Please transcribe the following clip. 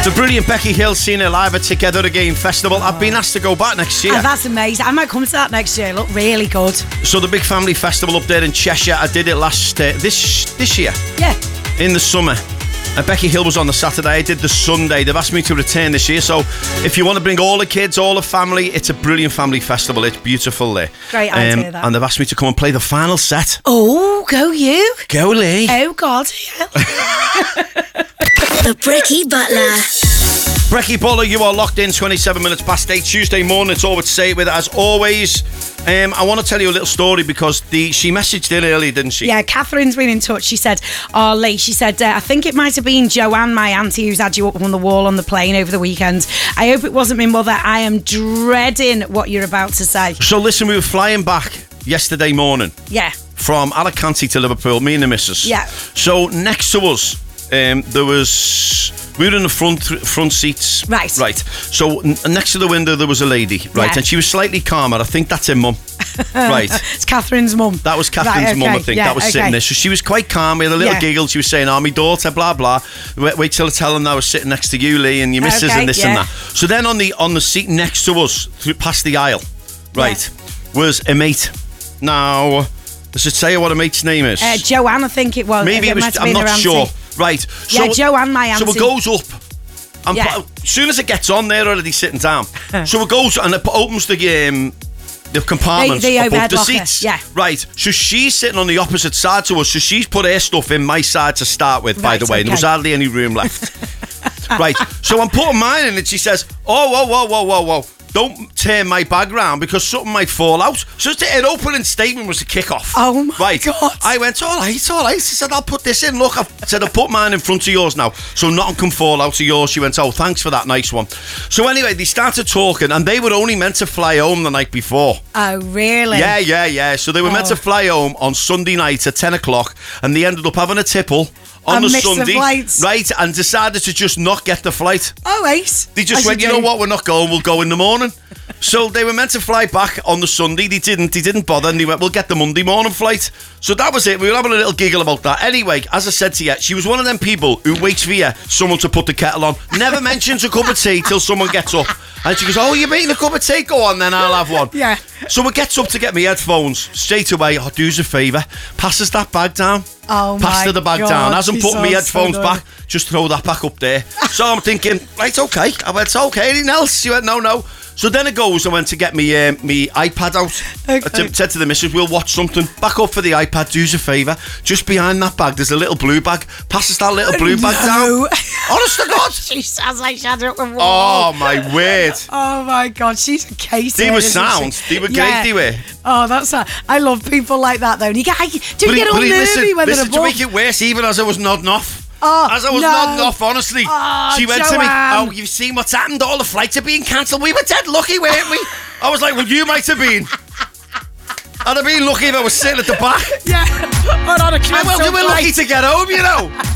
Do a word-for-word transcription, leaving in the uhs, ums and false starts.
The brilliant Becky Hill seen her live at Together Again Festival. I've been asked to go back next year. Oh, that's amazing. I might come to that next year. Look really good. So the big family festival up there in Cheshire, I did it last uh, this this year. Yeah. In the summer. And Becky Hill was on the Saturday. I did the Sunday. They've asked me to return this year. So if you want to bring all the kids, all the family, it's a brilliant family festival. It's beautiful there. Great idea, um, that. And they've asked me to come and play the final set. Oh, go you. Go Lee. Oh, God. The Bricky Butler. Brecky Butler, you are locked in twenty-seven minutes past eight Tuesday morning. It's all with Say It With. As always, um, I want to tell you a little story because the she messaged in earlier, didn't she? Yeah, Catherine's been in touch. She said, oh, Lee, she said, uh, I think it might have been Joanne, my auntie, who's had you up on the wall on the plane over the weekend. I hope it wasn't my mother. I am dreading what you're about to say. So listen, we were flying back yesterday morning. Yeah. From Alicante to Liverpool, me and the missus. Yeah. So next to us, um, there was... We were in the front front seats. Right. Right. So n- next to the window there was a lady, right? Yeah. And she was slightly calmer. I think that's her mum. Right. It's Catherine's mum. That was Catherine's right, okay. mum, I think. Yeah, that was okay. sitting there. So she was quite calm. We had a little Yeah. giggle. She was saying, oh, my daughter, blah, blah. Wait, wait till I tell them I was sitting next to you, Lee, and your missus Okay, and this yeah. and that. So then on the on the seat next to us, through, past the aisle, right, Yeah. was a mate. Now, does it say what a mate's name is? Uh, Joanne, I think it was. Maybe it was, might have I'm been not her sure. auntie. Right. So, Yeah, Joanne, my auntie. So it goes up. And Yeah. put, as soon as it gets on, they're already sitting down. So it goes and it opens the um, the compartments The- the above overhead the locker, seats. yeah. Right. So she's sitting on the opposite side to us. So she's put her stuff in my side to start with, by Right, the way. And there was okay. hardly any room left. Right. So I'm putting mine in and she says, oh, whoa, whoa, whoa, whoa, whoa. Don't turn my bag round because something might fall out. So her opening statement was a kick-off. Oh, my right. God. I went, all right, all right. She said, I'll put this in. Look, I said, I'll put mine in front of yours now. So nothing can fall out of yours. She went, oh, thanks for that nice one. So anyway, they started talking and they were only meant to fly home the night before. Oh, really? Yeah, yeah, yeah. So they were meant Oh. to fly home on Sunday night at ten o'clock and they ended up having a tipple on And the missed the Sunday. flights. Right, and decided to just not get the flight. Oh, ace. They just As went, you do. know what, we're not going, we'll go in the morning. So they were meant to fly back on the Sunday. They didn't. They didn't bother. And they went, we'll get the Monday morning flight. So that was it. We were having a little giggle about that. Anyway, as I said to you, she was one of them people who waits for you, someone to put the kettle on. Never mentions a cup of tea till someone gets up. And she goes, oh, you're making a cup of tea? Go on then, I'll have one. Yeah. So it gets up to get me headphones. Straight away, oh, do us a favour. Passes that bag down. Oh, Passed my her the bag God, down. Hasn't she's put me so headphones so back. Just throw that back up there. So I'm thinking, right, okay. I went, okay, anything else? She went, no, no. So then it goes, I went to get me um, me iPad out. Okay. I t- said to the missus, we'll watch something. Back up for the iPad, do us a favour. Just behind that bag, there's a little blue bag. Passes that little blue bag No. down. Honest to God. She sounds like she had her up the wall. Oh, my word. Oh, my God. She's a case. They here, were isn't sound. she? They were great, Yeah. they were. Oh, that's a, I love people like that, though. And you get, I, do you But get he- all but he- nervy listen, when listen, they're to above? make it worse, even as I was nodding off. Oh, As I was no. nodding off, honestly. Oh, she went to me, Joanne. oh, you've seen what's happened? All the flights are being cancelled. We were dead lucky, weren't we? I was like, well, you might have been. I'd have been lucky if I was sitting at the back. Yeah. Or on a I, well, we were lucky to get home, you know.